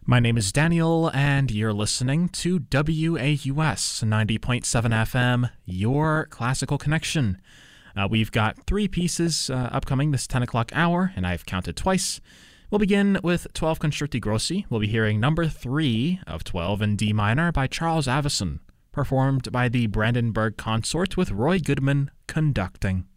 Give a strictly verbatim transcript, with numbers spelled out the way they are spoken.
My name is Daniel, and you're listening to W A U S ninety point seven F M, your classical connection. Uh, we've got three pieces uh, upcoming this ten o'clock hour, and I've counted twice. We'll begin with twelve Concerti Grossi. We'll be hearing number three of twelve in D minor by Charles Avison, performed by the Brandenburg Consort with Roy Goodman conducting.